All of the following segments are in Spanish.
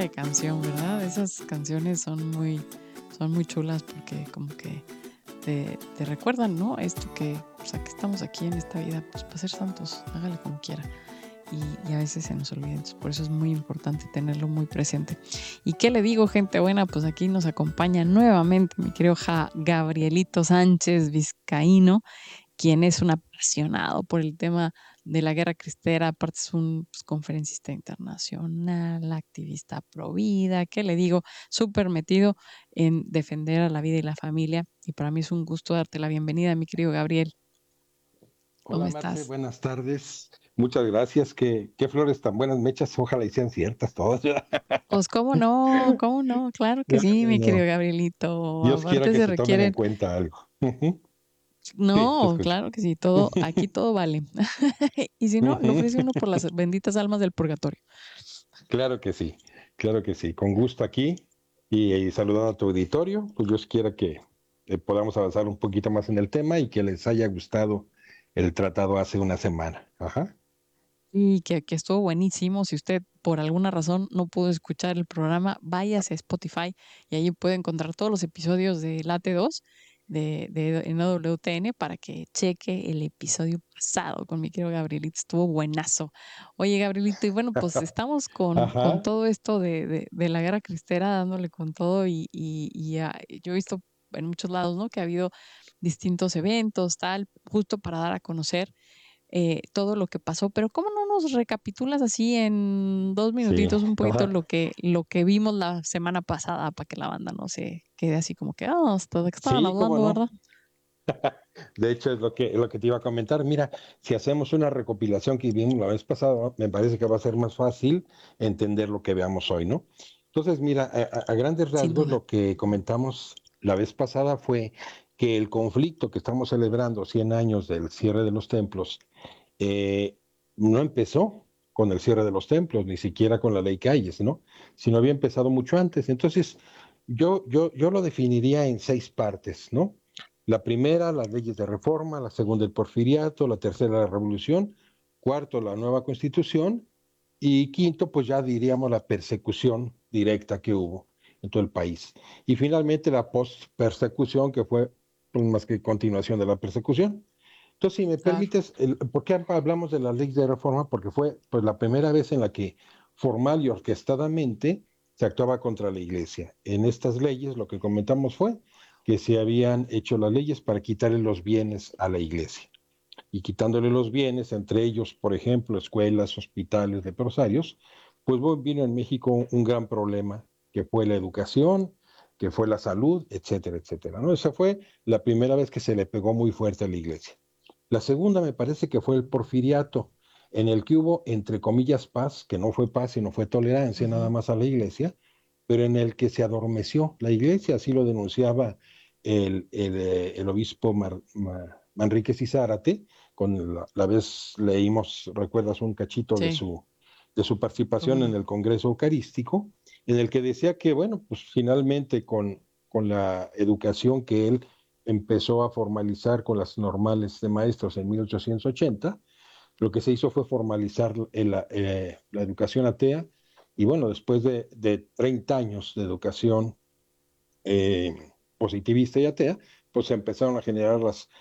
de canción, ¿verdad? Esas canciones son muy chulas porque como que te recuerdan, ¿no? Esto que, o sea, que estamos aquí en esta vida, pues para ser santos, hágale como quiera. Y a veces se nos olvida, entonces por eso es muy importante tenerlo muy presente. ¿Y qué le digo, gente buena? Pues aquí nos acompaña nuevamente mi querido Gabrielito Sánchez Vizcaíno, quien es un apasionado por el tema de la guerra cristera, aparte es un conferencista internacional, activista pro vida, ¿qué le digo? Súper metido en defender a la vida y la familia. Y para mí es un gusto darte la bienvenida, mi querido Gabriel. ¿Cómo Hola Marce, estás? buenas tardes. Muchas gracias. Qué flores tan buenas mechas. Ojalá y sean ciertas todas. Pues cómo no, claro que No, sí, no, mi querido no. Gabrielito. Dios quiera Aparte que se se tomen en requieren, cuenta algo. Ujú. Sí, te no, escucho. claro que sí, todo, aquí todo vale. Y si no, lo Ujú. ofrece uno por las benditas almas del purgatorio. Claro que sí, claro que sí. Con gusto aquí y saludando a tu auditorio, pues Dios quiera que podamos avanzar un poquito más en el tema y que les haya gustado el tratado hace una semana. Ajá. Y que estuvo buenísimo. Si usted por alguna razón no pudo escuchar el programa, váyase a Spotify y ahí puede encontrar todos los episodios de Late 2 de NWTN para que cheque el episodio pasado con mi querido Gabrielito. Estuvo buenazo. Oye, Gabrielito, y bueno, pues estamos con Ajá. todo esto de la guerra cristera, dándole con todo yo he visto en muchos lados, ¿no? Que ha habido distintos eventos, tal, justo para dar a conocer todo lo que pasó, pero ¿cómo no nos recapitulas así en 2 minutitos Sí. un poquito Ajá. lo que vimos la semana pasada para que la banda no se quede así como que, hasta de qué estaban Sí, cómo hablando, no. ¿verdad? De hecho, es lo que te iba a comentar. Mira, si hacemos una recopilación que vimos la vez pasada, me parece que va a ser más fácil entender lo que veamos hoy, ¿no? Entonces, mira, a grandes Sin rasgos, duda. lo que comentamos la vez pasada fue que el conflicto que estamos celebrando, 100 años del cierre de los templos, eh, no empezó con el cierre de los templos, ni siquiera con la ley Calles, ¿no? Sino había empezado mucho antes. Entonces, yo lo definiría en 6 partes, ¿no? La primera, las leyes de reforma; la segunda, el porfiriato; la tercera, la revolución; cuarto, la nueva constitución; y quinto, pues ya diríamos la persecución directa que hubo en todo el país. Y finalmente la post-persecución, que fue pues, más que continuación de la persecución. Entonces, si me Claro. permites, ¿por qué hablamos de las leyes de reforma? Porque fue pues, la primera vez en la que formal y orquestadamente se actuaba contra la iglesia. En estas leyes lo que comentamos fue que se habían hecho las leyes para quitarle los bienes a la iglesia. Y quitándole los bienes, entre ellos, por ejemplo, escuelas, hospitales, leprosarios, pues bueno, vino en México un gran problema, que fue la educación, que fue la salud, etcétera, etcétera, ¿no? Esa fue la primera vez que se le pegó muy fuerte a la iglesia. La segunda me parece que fue el porfiriato, en el que hubo, entre comillas, paz, que no fue paz, sino fue tolerancia nada Ujú. más a la iglesia, pero en el que se adormeció la iglesia, así lo denunciaba el obispo Manríquez y Zárate, con la vez leímos, recuerdas, un cachito Sí, de su cómo participación en no. el Congreso Eucarístico, en el que decía que, bueno, pues finalmente con la educación que él empezó a formalizar con las normales de maestros en 1880, lo que se hizo fue formalizar la educación atea, y bueno, después de 30 años de educación eh, positivista y atea, pues se empezaron a generar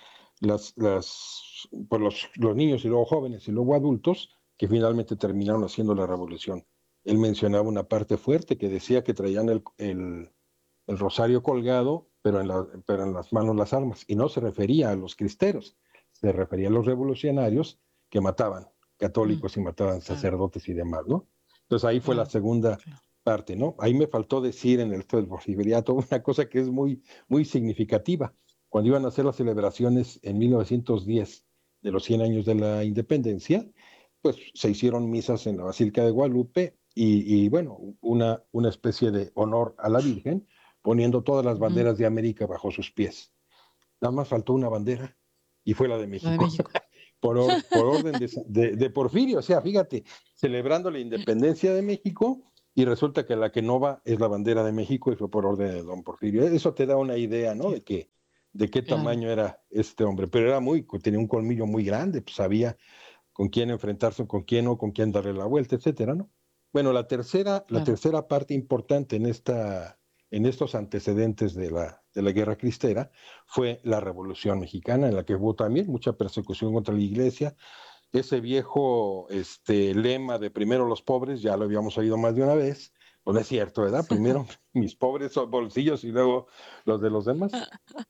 pues los niños y luego jóvenes y luego adultos que finalmente terminaron haciendo la revolución. Él mencionaba una parte fuerte que decía que traían el rosario colgado, pero en las manos las armas. Y no se refería a los cristeros, se refería a los revolucionarios que mataban Mm, católicos y mataban claro, sacerdotes y demás, ¿no? Entonces ahí fue la claro, segunda claro. parte, ¿no? Ahí me faltó decir en el porfiriato una cosa que es muy, muy significativa. Cuando iban a hacer las celebraciones en 1910 de los 100 años de la independencia, pues se hicieron misas en la Basílica de Guadalupe y bueno, una especie de honor a la Virgen, poniendo todas las Ujú. banderas de América bajo sus pies. Nada más faltó una bandera y fue la de La de México, México. por orden de Porfirio. O sea, fíjate, celebrando la independencia de México y resulta que la que no va es la bandera de México y fue por orden de don Porfirio. Eso te da una idea, ¿no? Sí, De qué claro. tamaño era este hombre, pero tenía un colmillo muy grande, pues sabía con quién enfrentarse, con quién no, con quién darle la vuelta, etcétera, ¿no? Bueno, la Claro. tercera parte importante en estos antecedentes de la Guerra Cristera fue la Revolución Mexicana, en la que hubo también mucha persecución contra la iglesia. Ese viejo lema de primero los pobres, ya lo habíamos oído más de una vez, pues no es cierto, ¿verdad? Primero mis pobres bolsillos y luego los de los demás.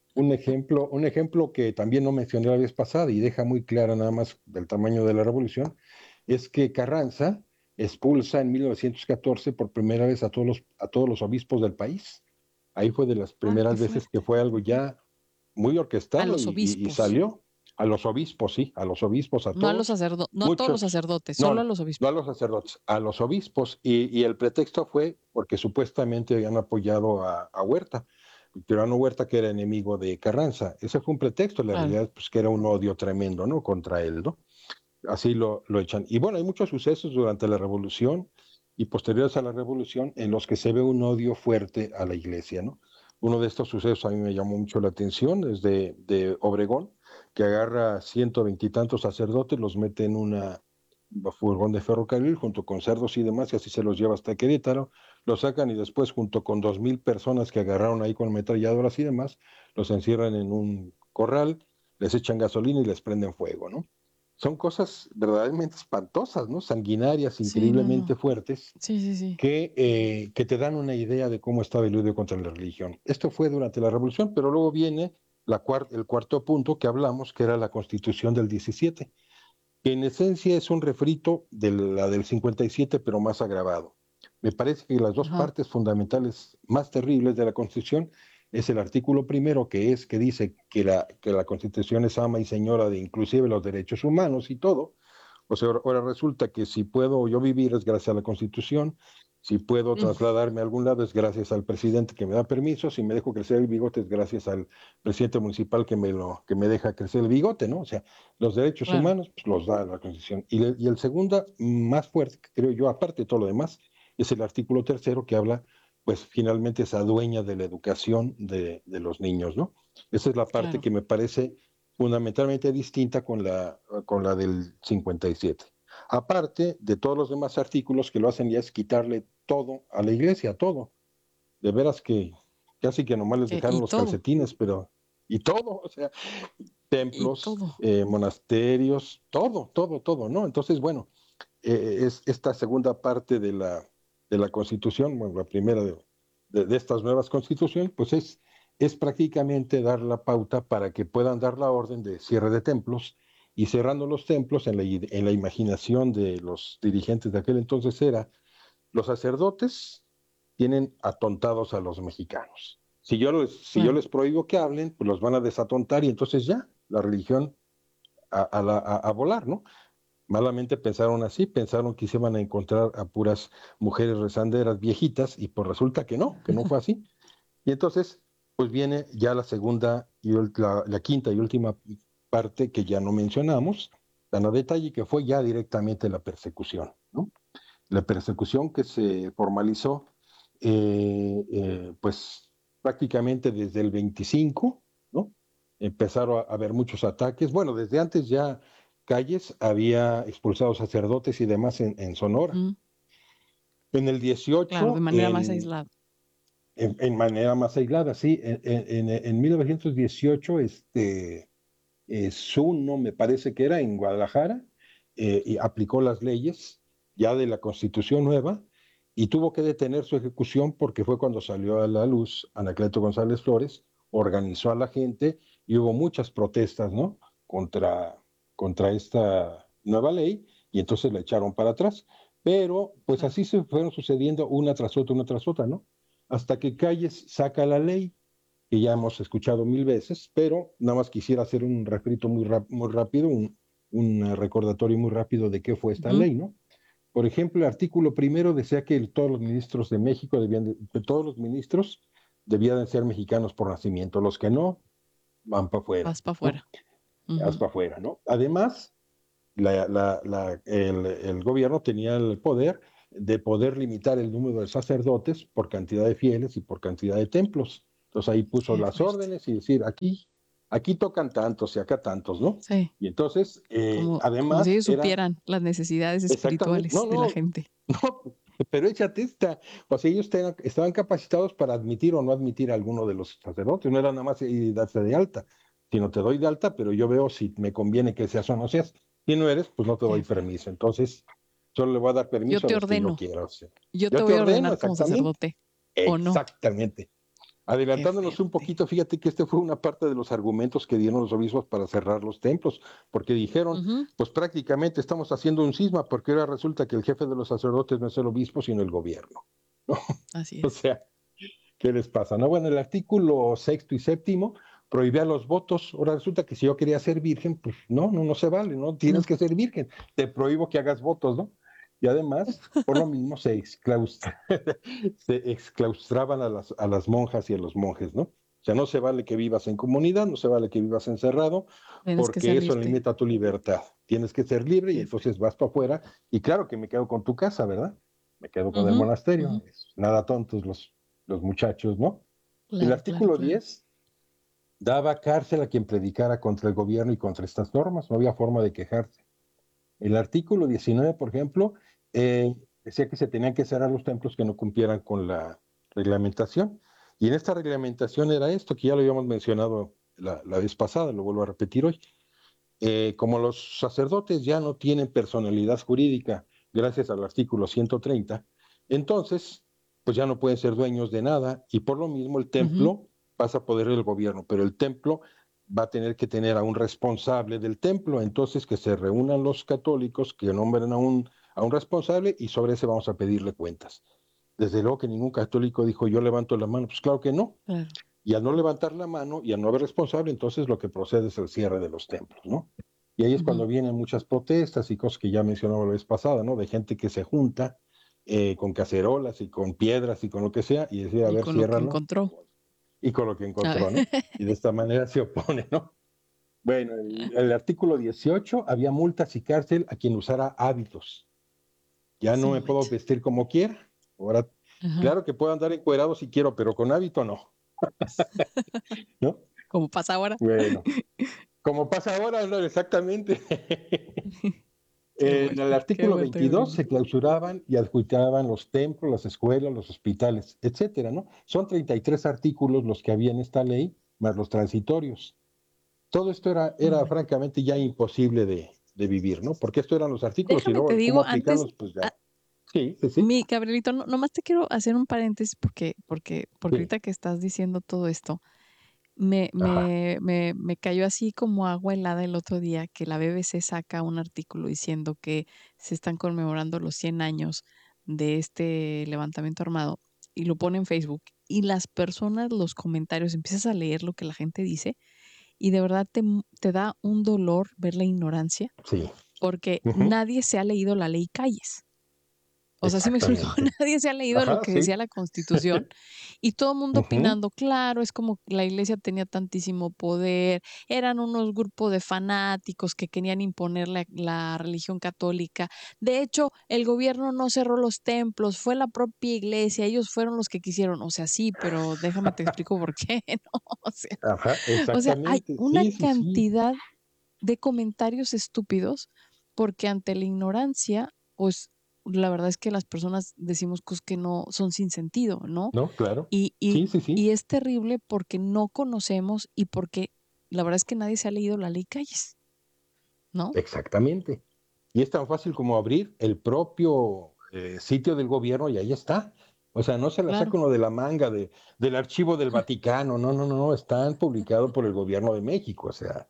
Un ejemplo que también no mencioné la vez pasada y deja muy clara nada más del tamaño de la revolución, es que Carranza expulsa en 1914 por primera vez a todos los obispos del país. Ahí fue de las Ah, qué primeras veces que fuerte. fue algo Ujú. ya muy A orquestado los y obispos, salió a los obispos, sí, a los obispos, a no a los todos, sacerdotes, no a todos los muchos, sacerdotes, solo a no, los no a obispos. los sacerdotes, a los obispos, y el pretexto fue porque supuestamente habían apoyado a Huerta, Victoriano Huerta, que era enemigo de Carranza. Ese fue un pretexto, la Claro. realidad pues que era un odio tremendo, ¿no? Contra él, ¿no? Así lo echan. Y bueno, hay muchos sucesos durante la revolución y posteriores a la revolución en los que se ve un odio fuerte a la iglesia, ¿no? Uno de estos sucesos a mí me llamó mucho la atención, es de Obregón, que agarra 120 y tantos sacerdotes, los mete en una furgón de ferrocarril junto con cerdos y demás, y así se los lleva hasta Querétaro, los sacan y después junto con 2000 personas que agarraron ahí con ametralladoras y demás, los encierran en un corral, les echan gasolina y les prenden fuego, ¿no? Son cosas verdaderamente espantosas, ¿no? Sanguinarias, Sí, no, increíblemente no. fuertes, Sí, sí, sí. que te dan una idea de cómo estaba el odio contra la religión. Esto fue durante la Revolución, pero luego viene el cuarto punto que hablamos, que era la Constitución del 17, que en esencia es un refrito de la del 57, pero más agravado. Me parece que las dos Ajá. partes fundamentales más terribles de la Constitución es el artículo primero, que dice que la Constitución es ama y señora de inclusive los derechos humanos y todo. O sea, ahora resulta que si puedo yo vivir es gracias a la Constitución, si puedo Mm, trasladarme a algún lado es gracias al presidente que me da permiso, si me dejo crecer el bigote es gracias al presidente municipal que me deja crecer el bigote, ¿no? O sea, los derechos claro. humanos pues, los da la Constitución. Y el segundo, más fuerte, que creo yo, aparte de todo lo demás, es el artículo tercero que habla, pues finalmente se adueña de la educación de los niños, ¿no? Esa es la parte Claro. que me parece fundamentalmente distinta con la del 57. Aparte de todos los demás artículos que lo hacen ya es quitarle todo a la iglesia, todo. De veras que casi que nomás les dejaron Y los todo, calcetines, pero y todo, o sea, y templos, todo. monasterios, todo, ¿no? Entonces, bueno, es esta segunda parte de la Constitución, bueno, la primera de estas nuevas constituciones, pues es prácticamente dar la pauta para que puedan dar la orden de cierre de templos y cerrando los templos en la imaginación de los dirigentes de aquel entonces era los sacerdotes tienen atontados a los mexicanos. Si yo Claro. les prohíbo que hablen, pues los van a desatontar y entonces ya, la religión a volar, ¿no? Malamente pensaron así, pensaron que se iban a encontrar a puras mujeres rezanderas viejitas y pues resulta que no fue así. Y entonces, pues viene ya la segunda y la quinta y última parte que ya no mencionamos, tan a detalle, que fue ya directamente la persecución, ¿no? La persecución que se formalizó, pues prácticamente desde el 25, ¿no? Empezaron a haber muchos ataques. Bueno, desde antes ya Calles había expulsado sacerdotes y demás en Sonora. Ujú. En el Claro, de 18, manera más aislada. en manera más aislada, sí. En 1918, Zuno, me parece que era en Guadalajara, y aplicó las leyes ya de la Constitución nueva y tuvo que detener su ejecución porque fue cuando salió a la luz Anacleto González Flores, organizó a la gente y hubo muchas protestas, ¿no? Contra esta nueva ley y entonces la echaron para atrás. Pero pues Claro. así se fueron sucediendo una tras otra, ¿no? Hasta que Calles saca la ley que ya hemos escuchado mil veces, pero nada más quisiera hacer un refrito muy rápido, un recordatorio muy rápido de qué fue esta Ujú. ley, ¿no? Por ejemplo, el artículo primero decía que todos los ministros de México todos los ministros debían de ser mexicanos por nacimiento, los que no, van para afuera, Vas para ¿no? afuera. Haz Ujú. para afuera, ¿no? Además, el gobierno tenía el poder de poder limitar el número de sacerdotes por cantidad de fieles y por cantidad de templos. Entonces ahí puso Qué las fuerte. órdenes y decir, aquí tocan tantos y acá tantos, ¿no? Sí, Y entonces, como si además, ellos era supieran las necesidades exactamente, espirituales de la gente. no, Pero échate esta. O sea, ellos estaban capacitados para admitir o no admitir a alguno de los sacerdotes. No era nada más darse de alta, sino te doy de alta, pero yo veo si me conviene que seas o no seas. Si no eres, pues no te doy Sí. permiso. Entonces, solo le voy a dar Yo permiso a te los que yo ordeno, quiera. O sea, yo te yo te voy a ordeno ordenar como exactamente. sacerdote, ¿o no? Exactamente. Qué Adelantándonos un fuerte. poquito, fíjate que este fue una parte de los argumentos que dieron los obispos para cerrar los templos, porque dijeron, Ujú, pues prácticamente estamos haciendo un cisma, porque ahora resulta que el jefe de los sacerdotes no es el obispo, sino el gobierno. así O es. sea, ¿qué les pasa? No, bueno, el artículo sexto y séptimo prohibía los votos. Ahora resulta que si yo quería ser virgen, pues no se vale, ¿no? No. Tienes que ser virgen. Te prohíbo que hagas votos, ¿no? Y además, por lo mismo, se exclaustraban a las monjas y a los monjes, ¿no? O sea, no se vale que vivas en comunidad, no se vale que vivas encerrado, Tienes que porque eso salirte. limita tu libertad. Tienes que ser libre y Qué entonces fuerte. vas para afuera. Y claro que me quedo con tu casa, ¿verdad? Me quedo con el Ujú, monasterio. ujú. Nada tontos los muchachos, ¿no? El Claro, claro, artículo claro. 10 daba cárcel a quien predicara contra el gobierno y contra estas normas, no había forma de quejarse. El artículo 19, por ejemplo, decía que se tenían que cerrar los templos que no cumplieran con la reglamentación. Y en esta reglamentación era esto, que ya lo habíamos mencionado la vez pasada, lo vuelvo a repetir hoy. Como los sacerdotes ya no tienen personalidad jurídica gracias al artículo 130, entonces, pues ya no pueden ser dueños de nada y por lo mismo el Ujú, templo pasa a poder del gobierno, pero el templo va a tener que tener a un responsable del templo, entonces que se reúnan los católicos, que nombren a un responsable y sobre ese vamos a pedirle cuentas. Desde luego que ningún católico dijo yo levanto la mano, pues claro que no. claro. Y al no levantar la mano y al no haber responsable, entonces lo que procede es el cierre de los templos, ¿no? Y ahí es Ujú. cuando vienen muchas protestas y cosas que ya mencionaba la vez pasada, ¿no? De gente que se junta con cacerolas y con piedras y con lo que sea y decide, a Y ver, con lo que ciérralo, encontró. y con lo que A ver. encontró, ¿no? Y de esta manera se opone, ¿no? Bueno, el artículo 18 había multas y cárcel a quien usara hábitos. Ya no Su me puedo mecha. vestir como quiera. Ahora, Ajá. claro que puedo andar encuerado si quiero, pero con hábito no, ¿no? Como pasa ahora. Bueno, como pasa ahora, ¿no? Exactamente. En el Qué artículo fuerte, 22 Gabrielito. se clausuraban y adjudicaban los templos, las escuelas, los hospitales, etcétera, ¿no? Son 33 artículos los que había en esta ley, más los transitorios. Todo esto No era manches. francamente ya imposible de vivir, ¿no? Porque esto eran los artículos y Déjame te luego cómo digo, antes, aplicarlos, pues ah, ya. Sí, sí, sí. Gabrielito, nomás te quiero hacer un paréntesis porque Sí. ahorita que estás diciendo todo esto, Ajá. me cayó así como agua helada el otro día que la BBC saca un artículo diciendo que se están conmemorando los 100 años de este levantamiento armado y lo pone en Facebook y las personas, los comentarios, empiezas a leer lo que la gente dice y de verdad te da un dolor ver la ignorancia Sí. porque Ujú. nadie se ha leído la ley Calles. O sea, sí me explico, Exactamente. nadie se ha leído lo Ajá, que sí. decía la Constitución y todo el mundo Ujú. opinando, claro, es como que la iglesia tenía tantísimo poder, eran unos grupos de fanáticos que querían imponer la religión católica. De hecho, el gobierno no cerró los templos, fue la propia iglesia, ellos fueron los que quisieron. O sea, sí, pero déjame te explico por qué, ¿no? Ajá, O sea, hay exactamente. una Sí, sí, sí. cantidad de comentarios estúpidos porque ante la ignorancia, pues la verdad es que las personas decimos cosas que no son sin sentido, ¿no? ¿No? Claro. Y, y, Sí, sí, sí. y es terrible porque no conocemos y porque la verdad es que nadie se ha leído la ley Calles, ¿no? Exactamente. Y es tan fácil como abrir el propio sitio del gobierno y ahí está. O sea, no se la Claro. saca uno de la manga del archivo del Vaticano. No, no, no, no. Están publicados por el gobierno de México. O sea,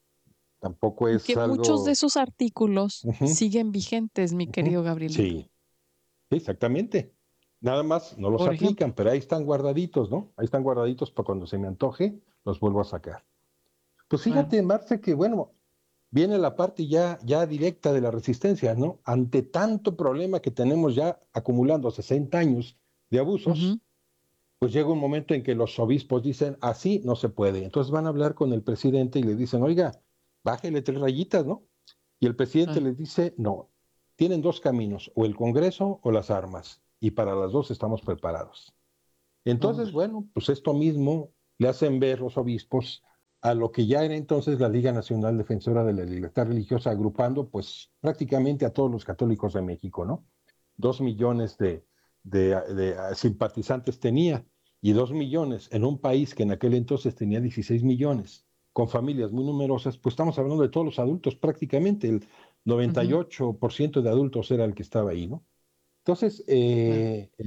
tampoco Y es que muchos de algo. esos artículos Ujú, siguen vigentes, mi ujú. querido Gabrielito. Sí, exactamente. Nada más no los Por ejemplo. aplican, pero ahí están guardaditos, ¿no? Ahí están guardaditos para cuando se me antoje, los vuelvo a sacar. Pues Claro. fíjate, Marce, que bueno, viene la parte ya directa de la resistencia, ¿no? Ante tanto problema que tenemos ya acumulando 60 años de Ujú. abusos, pues llega un momento en que los obispos dicen, así no se puede. Entonces van a hablar con el presidente y le dicen, oiga, bájele 3 rayitas, ¿no? Y el presidente Claro. les dice, no, tienen dos caminos, o el Congreso o las armas, y para las dos estamos preparados. Entonces, Órale. bueno, pues esto mismo le hacen ver los obispos a lo que ya era entonces la Liga Nacional Defensora de la Libertad Religiosa, agrupando pues prácticamente a todos los católicos de México, ¿no? 2 millones de simpatizantes tenía, y 2 millones en un país que en aquel entonces tenía 16 millones, con familias muy numerosas, pues estamos hablando de todos los adultos, prácticamente el Ujú, 98% de adultos era el que estaba ahí, ¿no? Entonces, claro.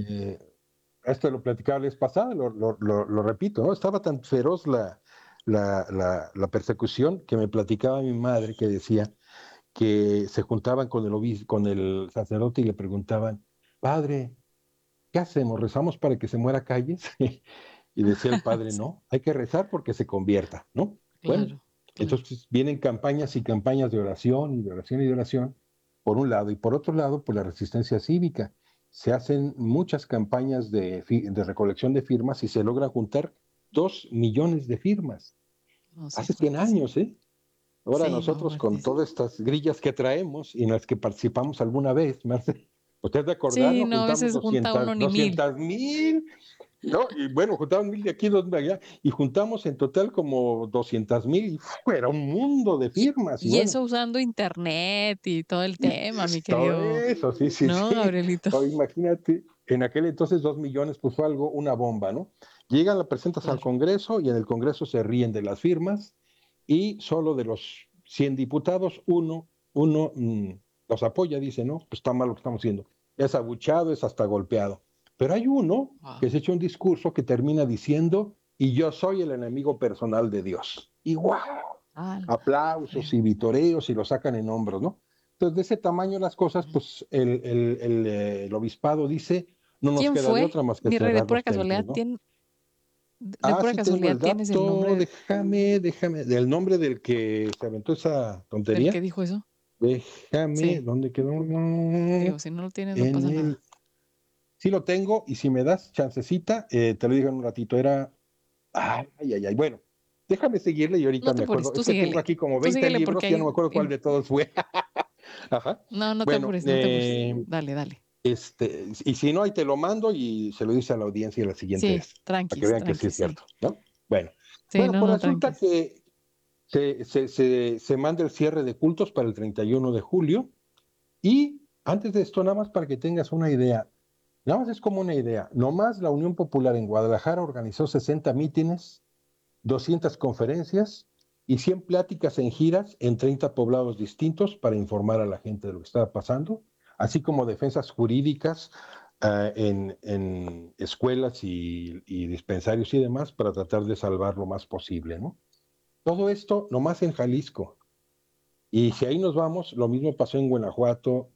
esto lo platicaba la vez pasada, lo repito, ¿no? Estaba tan feroz la persecución que me platicaba mi madre, que decía que se juntaban con el obispo, con el sacerdote, y le preguntaban: padre, ¿qué hacemos? ¿Rezamos para que se muera Calles? Y decía el padre: Sí, no, hay que rezar porque se convierta, ¿no? Bueno, claro, claro. entonces vienen campañas y campañas de oración y de oración y de oración, por un lado, y por otro lado, pues la resistencia cívica. Se hacen muchas campañas de recolección de firmas y se logran juntar 2 millones de firmas. No, sí, Hace 100 fuertísimo. años, ¿eh? Ahora Sí, no, nosotros con fuertísimo. todas estas grillas que traemos y en las que participamos alguna vez, Marce, usted de acordar, Sí, nos no, a juntamos veces junta uno ni mil. 200,000, ¿no? Y bueno, juntamos 1,000 de aquí, 2,000 de allá, y juntamos en total como 200,000, y era un mundo de Y, firmas, y y bueno, eso usando internet y todo el tema, mi todo querido, eso, sí, sí, ¿no, sí. Gabrielito? O imagínate, en aquel entonces 2 millones, pues fue algo, una bomba, ¿no? Llegan, la presentas al Claro. Congreso y en el Congreso se ríen de las firmas y solo de los 100 diputados, uno los apoya, dice: no, pues está mal lo que estamos haciendo. Es abuchado, es hasta golpeado. Pero hay uno Wow. que se echa un discurso que termina diciendo: y yo soy el enemigo personal de Dios. Y ¡guau! Aplausos y vitoreos y lo sacan en hombros, ¿no? Entonces, de ese tamaño las cosas, pues el obispado dice: no nos ¿Quién queda de fue? otra más que Mi rey, cerrar los templos, ¿no? de Ah, pura sí tengo casualidad el tienes el dato, nombre déjame, del nombre del que se aventó esa del tontería. que dijo eso? Déjame, Sí, ¿dónde quedó? digo, si no lo tienes no En pasa el, nada. sí lo tengo, y si me das chancecita, te lo digo en un ratito. Ay, ay, ay, bueno, déjame seguirle y ahorita No te me apures, acuerdo. Es que tengo aquí como tú 20 síguele porque libros y ya no hay... me acuerdo cuál de todos fue. Ajá. No, no te Bueno, apures, no te apures. Dale, dale. y si no, ahí te lo mando y se lo dice a la audiencia la siguiente Sí, vez, para que tranquis, vean que sí tranquis, es sí. cierto, ¿no? Bueno, Sí, bueno, no, pues no, resulta tranquis. que se manda el cierre de cultos para el 31 de julio. Y antes de esto, nada más para que tengas una idea, nada más es como una idea, nomás la Unión Popular en Guadalajara organizó 60 mítines, 200 conferencias y 100 pláticas en giras en 30 poblados distintos para informar a la gente de lo que estaba pasando, así como defensas jurídicas en escuelas y dispensarios y demás, para tratar de salvar lo más posible, ¿no? Todo esto nomás en Jalisco. Y si ahí nos vamos, lo mismo pasó en Guanajuato,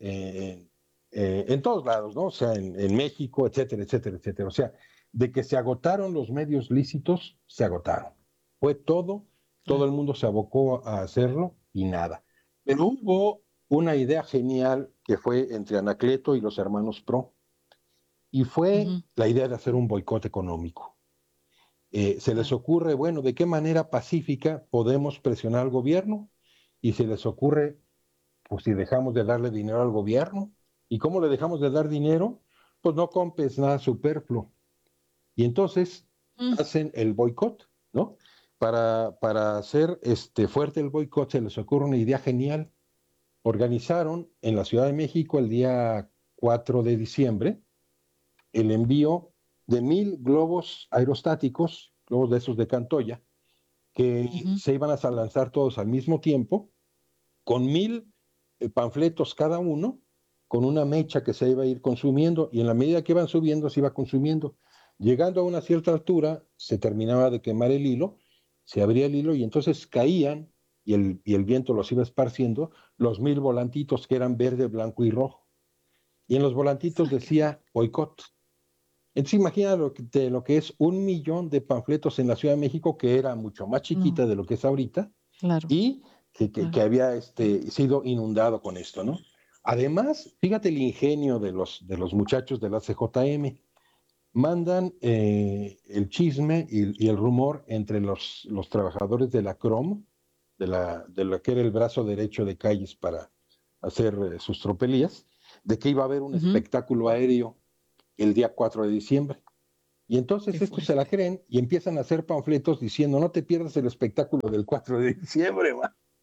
en todos lados, ¿no? O sea, en México, etcétera, etcétera, etcétera. O sea, de que se agotaron los medios lícitos, se agotaron. Fue todo Claro. el mundo se abocó a hacerlo y nada. Pero hubo una idea genial que fue entre Anacleto y los hermanos Pro, y fue Ujú, la idea de hacer un boicot económico. Se les claro. ocurre, bueno, ¿de qué manera pacífica podemos presionar al gobierno? Y se les ocurre: pues si dejamos de darle dinero al gobierno. ¿Y cómo le dejamos de dar dinero? Pues no compres nada superfluo. Y entonces Mm, hacen el boicot, ¿no? Para hacer fuerte el boicot, se les ocurre una idea genial. Organizaron en la Ciudad de México el día 4 de diciembre el envío de 1,000 globos aerostáticos, globos de esos de Cantoya, que ujú, se iban a lanzar todos al mismo tiempo, con 1,000 panfletos cada uno, con una mecha que se iba a ir consumiendo, y en la medida que iban subiendo, se iba consumiendo. Llegando a una cierta altura, se terminaba de quemar el hilo, se abría el hilo y entonces caían, y el viento los iba esparciendo, los 1,000 volantitos que eran verde, blanco y rojo. Y en los volantitos ah, qué bueno. decía boicot. Entonces imagina lo que es 1 millón de panfletos en la Ciudad de México, que era mucho más No, chiquita de lo que es ahorita, claro, y que claro. había sido inundado con esto, ¿no? Además, fíjate el ingenio de los muchachos de la CJM. Mandan el chisme y el rumor entre los trabajadores de la CROM, de la que era el brazo derecho de Calles para hacer sus tropelías, de que iba a haber un Ujú, espectáculo aéreo el día 4 de diciembre. Y qué entonces estos se la fuerte. creen y empiezan a hacer panfletos diciendo: no te pierdas el espectáculo del 4 de diciembre, ¿va?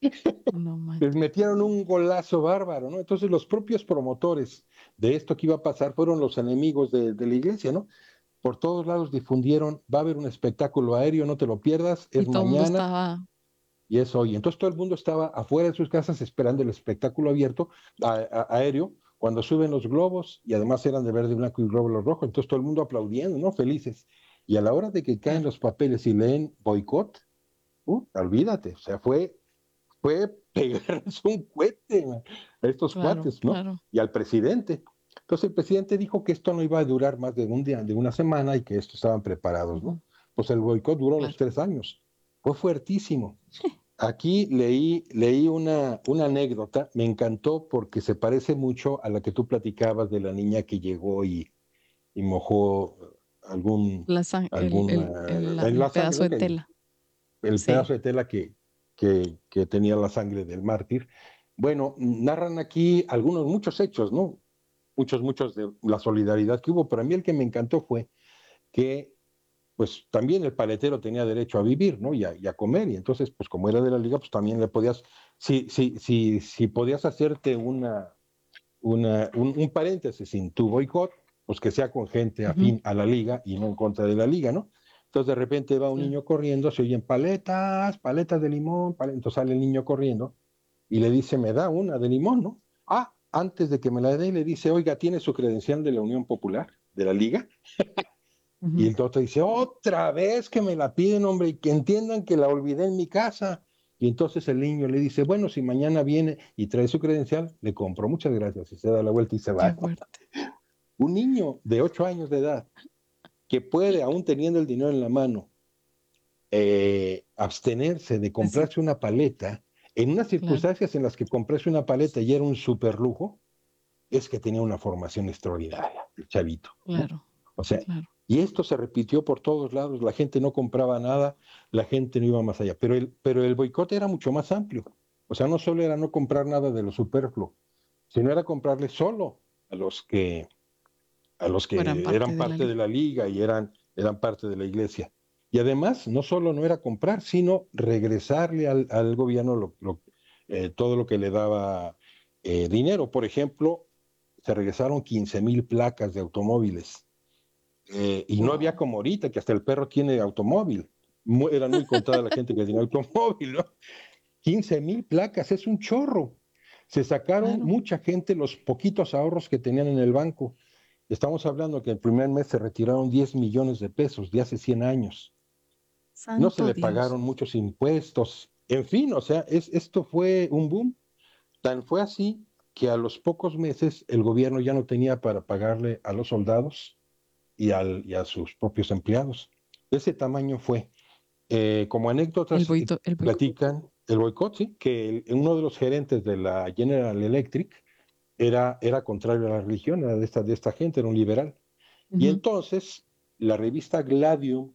No Les manches. metieron un golazo bárbaro, ¿no? Entonces los propios promotores de esto que iba a pasar fueron los enemigos de la iglesia, ¿no? Por todos lados difundieron, va a haber un espectáculo aéreo, no te lo pierdas, Y es todo el mundo mañana estaba, y es hoy. Entonces todo el mundo estaba afuera de sus casas esperando el espectáculo abierto, aéreo, cuando suben los globos, y además eran de verde, blanco y glóbulos rojos, entonces todo el mundo aplaudiendo, ¿no? Felices. Y a la hora de que caen claro, los papeles y leen boicot, olvídate, o sea, fue pegarles un cohete, man, a estos claro, cuates, ¿no? claro. Y al presidente. Entonces el presidente dijo que esto no iba a durar más de un día, de una semana, y que esto estaban preparados, ¿no? Ujú, Pues el boicot duró los claro. 3 años. Fue fuertísimo. Aquí leí una anécdota, me encantó porque se parece mucho a la que tú platicabas de la niña que llegó y mojó algún, La sang- en el la sangre, pedazo ¿no? de tela. El pedazo Sí. de tela que tenía la sangre del mártir. Bueno, narran aquí algunos, muchos hechos, ¿no? Muchos de la solidaridad que hubo, pero a mí el que me encantó fue que pues también el paletero tenía derecho a vivir, ¿no? Y a comer, y entonces, pues como era de la liga, pues también le podías, si podías hacerte un paréntesis sin tu boicot, pues que sea con gente Ujú, afín a la liga y no en contra de la liga, ¿no? Entonces de repente va un claro. niño corriendo, se oyen paletas, paletas de limón, entonces sale el niño corriendo y le dice, me da una de limón, ¿no? Ah, antes de que me la dé, le dice, oiga, ¿tiene su credencial de la Unión Popular, de la liga? Y Ujú, el otro dice, otra vez que me la piden, hombre, y que entiendan que la olvidé en mi casa. Y entonces el niño le dice, bueno, si mañana viene y trae su credencial, le compro, muchas gracias, y se da la vuelta y se qué va. fuerte. Un niño de 8 años de edad que puede, aún teniendo el dinero en la mano, abstenerse de Es- comprarse una paleta, en unas claro, circunstancias en las que comprarse una paleta ya era un super lujo, es que tenía una formación extraordinaria, el chavito, ¿no? claro, O sea, claro. y esto se repitió por todos lados, la gente no compraba nada, la gente no iba más allá, pero el boicot era mucho más amplio. O sea, no solo era no comprar nada de lo superfluo, sino era comprarle solo a los que, a los Fueran que parte eran de la parte de liga. la liga y eran parte de la iglesia. Y además, no solo no era comprar, sino regresarle al gobierno todo lo que le daba dinero. Por ejemplo, se regresaron 15,000 placas de automóviles, y no había Wow. como ahorita, que hasta el perro tiene automóvil. Eran muy contada la gente que tenía automóvil, ¿no? 15,000 placas, es un chorro. Se sacaron Claro. mucha gente los poquitos ahorros que tenían en el banco. Estamos hablando que el primer mes se retiraron 10 millones de pesos de hace 100 años. No se Santo le Dios. pagaron muchos impuestos. En fin, o sea, esto fue un boom. Tan fue así que a los pocos meses el gobierno ya no tenía para pagarle a los soldados y a sus propios empleados. De ese tamaño fue. Como anécdotas, El boicot. platican el boicot, sí, que uno de los gerentes de la General Electric era contrario a la religión, era de esta gente, era un liberal. Y Ujú, entonces la revista Gladium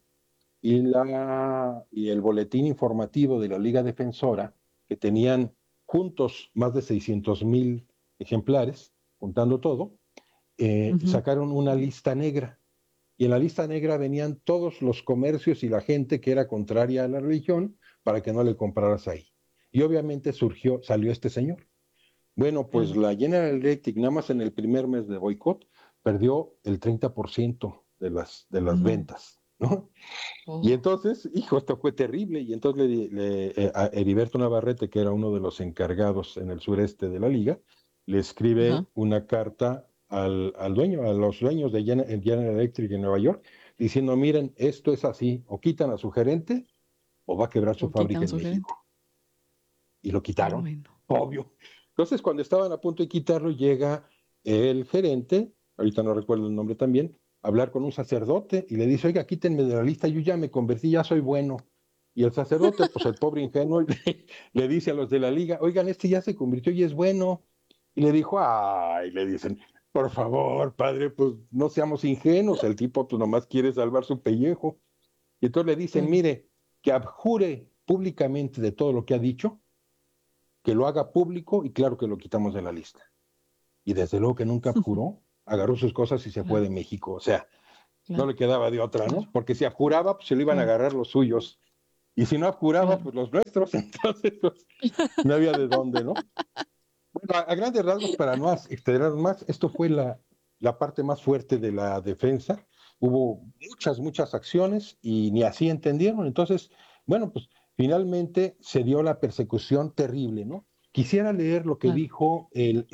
y el boletín informativo de la Liga Defensora, que tenían juntos más de 600,000 ejemplares, contando todo, ujú. sacaron una lista negra, y en la lista negra venían todos los comercios y la gente que era contraria a la religión para que no le compraras ahí. Y obviamente salió este señor. Bueno, pues Claro. la General Electric, nada más en el primer mes de boicot, perdió el 30% de las No. ventas, ¿no? Y Oh. entonces, hijo, esto fue terrible. Y entonces a Heriberto Navarrete, que era uno de los encargados en el sureste de la liga, le Ajá. escribe una carta al dueño, a los dueños de General Electric en Nueva York, diciendo, miren, esto es así, o quitan a su gerente o va a quebrar su O fábrica quitan en su gerente. México. Y lo quitaron, Bueno. obvio. Entonces, cuando estaban a punto de quitarlo, llega el gerente, ahorita no recuerdo el nombre también, a hablar con un sacerdote y le dice, oiga, quítenme de la lista, yo ya me convertí, ya soy bueno. Y el sacerdote, pues el pobre ingenuo, le dice a los de la liga, oigan, este ya se convirtió y es bueno. Y le dijo, ay, le dicen, por favor, padre, pues no seamos ingenuos, el tipo pues nomás quiere salvar su pellejo. Y entonces le dicen, Claro. mire, que abjure públicamente de todo lo que ha dicho, que lo haga público y claro que lo quitamos de la lista. Y desde luego que nunca abjuró, agarró sus cosas y se fue Claro, de México. O sea, no claro, le quedaba de otra, ¿no? claro, Porque si abjuraba, pues se le iban a claro. agarrar los suyos. Y si no apuraba, claro. pues los nuestros, entonces pues, no había de dónde, ¿no? Bueno, a grandes rasgos, para no extendernos más, esto fue la parte más fuerte de la defensa. Hubo muchas acciones y ni así entendieron. Entonces, bueno, pues finalmente se dio la persecución terrible, ¿no? Quisiera leer lo que Claro. dijo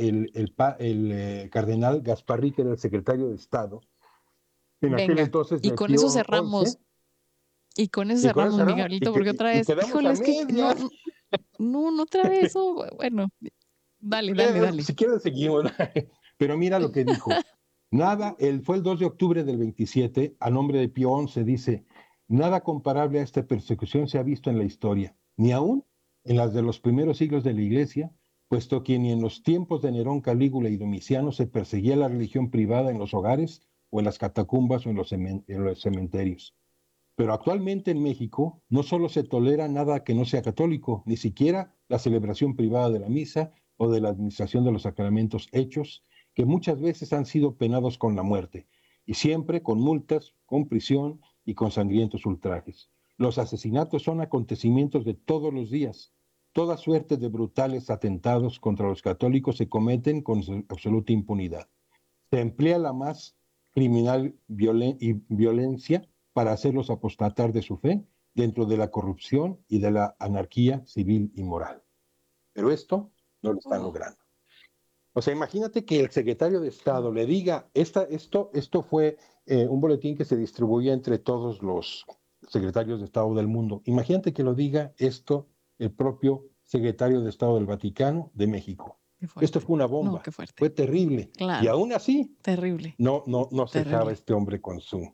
el cardenal Gasparrí, que era el secretario de Estado, en aquel Venga. entonces Y del con eso Pío XI, cerramos. Y con eso y con eso cerramos, cerramos, y, Miguelito, que, porque y, otra y vez, quedamos híjole, a es que no, medias. no otra vez. Bueno, dale. Si quieren seguimos. Pero mira lo que dijo. Nada, fue el 2 de octubre del 27, a nombre de Pío XI, dice, nada comparable a esta persecución se ha visto en la historia, ni aún en las de los primeros siglos de la Iglesia, puesto que ni en los tiempos de Nerón, Calígula y Domiciano se perseguía la religión privada en los hogares o en las catacumbas o en los cementerios. Pero actualmente en México no solo se tolera nada que no sea católico, ni siquiera la celebración privada de la misa o de la administración de los sacramentos hechos, que muchas veces han sido penados con la muerte, y siempre con multas, con prisión y con sangrientos ultrajes. Los asesinatos son acontecimientos de todos los días. Toda suerte de brutales atentados contra los católicos se cometen con absoluta impunidad. Se emplea la más criminal violencia para hacerlos apostatar de su fe dentro de la corrupción y de la anarquía civil y moral. Pero esto no lo están Oh, logrando. O sea, imagínate que el secretario de Estado le diga, esto fue un boletín que se distribuía entre todos los secretarios de Estado del mundo. Imagínate que lo diga esto el propio secretario de Estado del Vaticano de México. qué Esto fuerte. fue una No, bomba, qué fuerte. fue terrible. Y Claro, aún así, terrible, no cesaba terrible. este hombre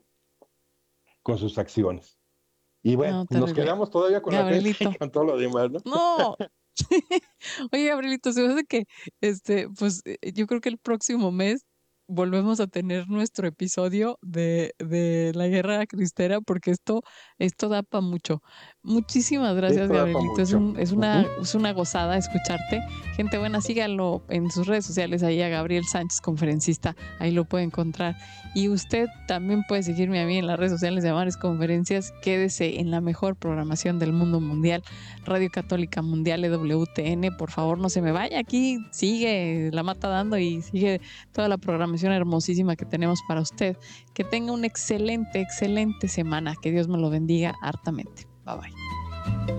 con sus acciones. Y bueno, No, nos terrible. quedamos todavía con la defensa y Gabrielito. con todo lo demás, ¿no? No. Oye, Gabrielito, se me hace que, pues yo creo que el próximo mes volvemos a tener nuestro episodio de la guerra cristera, porque esto da para mucho. Muchísimas gracias, Esto da para Gabrielito. mucho. Es una gozada escucharte. Gente buena, síganlo en sus redes sociales, ahí a Gabriel Sánchez, conferencista, ahí lo puede encontrar. Y usted también puede seguirme a mí en las redes sociales de Amares Conferencias. Quédese en la mejor programación del mundo mundial, Radio Católica Mundial, EWTN. Por favor, no se me vaya. Aquí sigue La Mata Dando y sigue toda la programación hermosísima que tenemos para usted. Que tenga una excelente semana. Que Dios me lo bendiga hartamente. Bye bye.